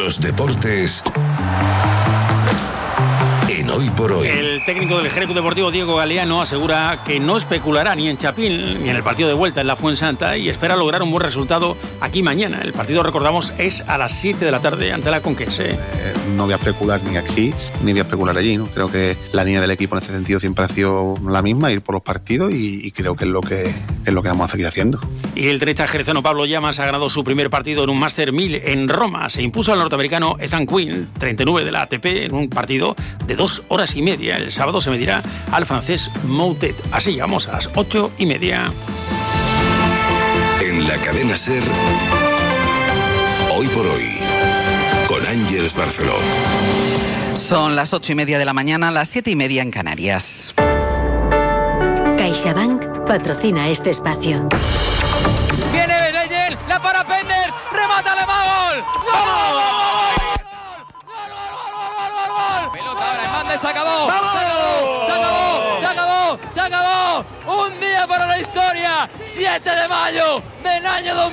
Los deportes en Hoy por Hoy. El técnico del Jerez Deportivo, Diego Galeano, asegura que no especulará ni en Chapín ni en el partido de vuelta en la Fuensanta y espera lograr un buen resultado aquí mañana. El partido, recordamos, es a las 7 de la tarde ante la Conquense. No voy a especular ni aquí ni voy a especular allí, ¿no? Creo que la línea del equipo en este sentido siempre ha sido la misma, ir por los partidos, y creo que es lo que vamos a seguir haciendo. Y el tenista jerezano Pablo Llamas ha ganado su primer partido en un Master 1000 en Roma. Se impuso al norteamericano Ethan Quinn, 39 de la ATP, en un partido de 2 horas y media. El sábado se medirá al francés Moutet. Así llegamos a las 8:30. En la cadena SER, Hoy por Hoy, con Ángeles Barceló. Son las 8:30 de la mañana, las 7:30 en Canarias. CaixaBank patrocina este espacio. Viene Beneller, la para Penders, remata Alemán, ¡gol! Pelota ahora en banda y se acabó. Se acabó. Un día para la historia. 7 de mayo del año 2000.